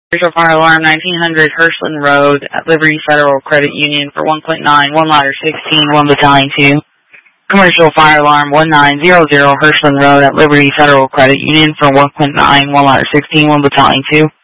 Commercial fire alarm 1900 Hirschland Road at Liberty Federal Credit Union for 1.9, 1 ladder 16, 1 battalion 2. Commercial fire alarm 1900 Hirschland Road at Liberty Federal Credit Union for 1.9, 1 ladder 16, 1 battalion 2.